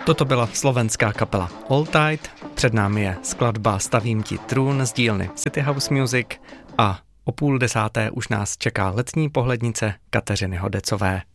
Toto byla slovenská kapela All Tide, před námi je skladba Stavím ti trůn z dílny City House Music a o 9:30 už nás čeká letní pohlednice Kateřiny Hodecové.